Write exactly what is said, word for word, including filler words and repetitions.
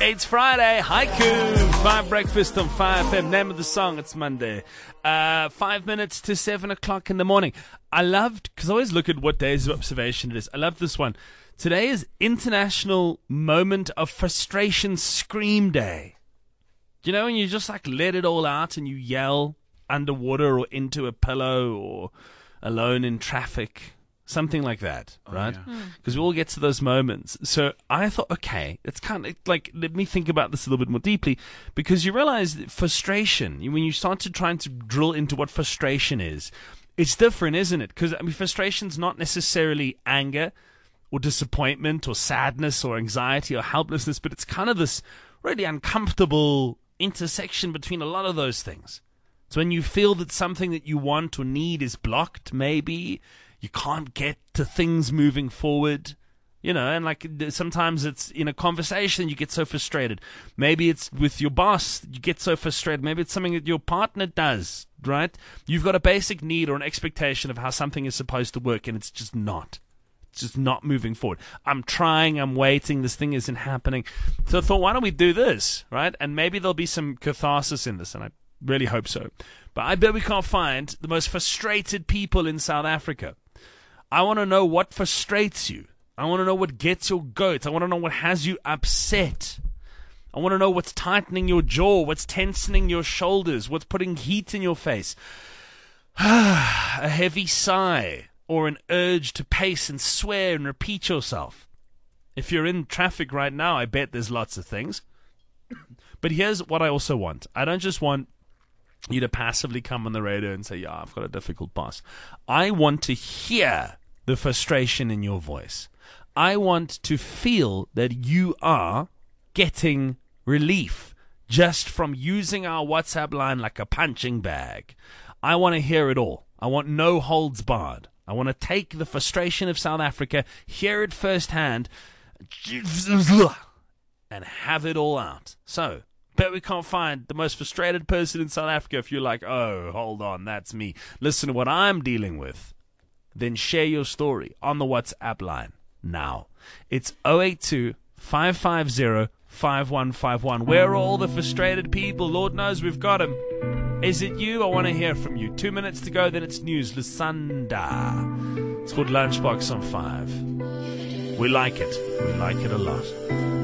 It's Friday. Haiku. Five Breakfast on five F M. Name of the song. It's Monday. Uh, five minutes to seven o'clock in the morning. I loved, because I always look at what days of observation it is. I love this one. Today is International Moment of Frustration Scream Day. You know, when you just like let it all out and you yell underwater or into a pillow or alone in traffic. Something like that, right? Because yeah. we all get to those moments. So I thought, okay, it's kind of like, let me think about this a little bit more deeply, because you realize that frustration, when you start to try to drill into what frustration is, it's different, isn't it? Because I mean, frustration's not necessarily anger or disappointment or sadness or anxiety or helplessness, but it's kind of this really uncomfortable intersection between a lot of those things. So when you feel that something that you want or need is blocked, maybe you can't get to things moving forward, you know, and like sometimes it's in a conversation you get so frustrated. Maybe it's with your boss, you get so frustrated. Maybe it's something that your partner does, right? You've got a basic need or an expectation of how something is supposed to work, and it's just not. It's just not moving forward. I'm trying, I'm waiting, this thing isn't happening. So I thought, why don't we do this, right? And maybe there'll be some catharsis in this, and I really hope so. But I bet we can't find the most frustrated people in South Africa. I want to know what frustrates you. I want to know what gets your goat. I want to know what has you upset. I want to know what's tightening your jaw, what's tensing your shoulders, what's putting heat in your face. A heavy sigh or an urge to pace and swear and repeat yourself. If you're in traffic right now, I bet there's lots of things. But here's what I also want. I don't just want you to passively come on the radio and say, yeah, I've got a difficult boss. I want to hear the frustration in your voice. I want to feel that you are getting relief just from using our WhatsApp line like a punching bag. I want to hear it all. I want no holds barred. I want to take the frustration of South Africa, hear it firsthand, and have it all out. So, bet we can't find the most frustrated person in South Africa. If you're like, oh, hold on, that's me. Listen to what I'm dealing with. Then share your story on the WhatsApp line now. It's oh eight two, five five zero, five one five one. Where are all the frustrated people? Lord knows we've got them. Is it you? I want to hear from you. Two minutes to go, then it's news. Lusanda. It's called Lunchbox on five. We like it. We like it a lot.